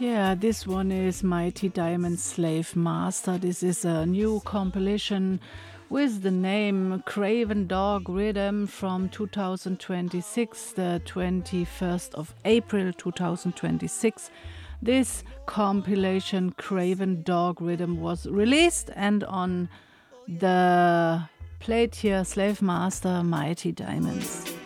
Yeah, this one is Mighty Diamond Slave Master. This is a new compilation with the name Craven Dog Rhythm from 2026, the 21st of April 2026. This compilation, Craven Dog Rhythm, was released, and on the plate here, Slave Master, Mighty Diamonds.